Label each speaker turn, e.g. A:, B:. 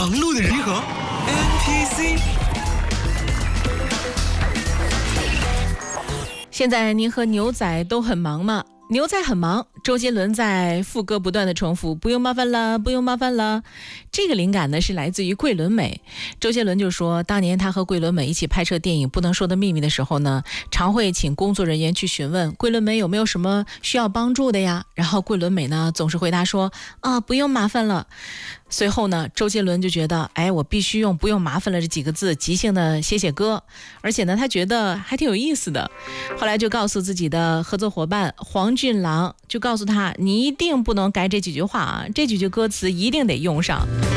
A: 忙碌的人和 NPC。
B: 现在您和牛仔都很忙吗？牛仔很忙，周杰伦在副歌不断的重复不用麻烦了，不用麻烦了。这个灵感呢是来自于桂纶镁。周杰伦就说，当年他和桂纶镁一起拍摄电影《不能说的秘密》的时候呢，常会请工作人员去询问桂纶镁有没有什么需要帮助的呀，然后桂纶镁呢总是回答说不用麻烦了。随后呢，周杰伦就觉得我必须用不用麻烦了这几个字即兴的写歌，而且呢他觉得还挺有意思的。后来就告诉自己的合作伙伴黄俊郎，就告诉他，你一定不能改这几句话啊，这几句歌词一定得用上。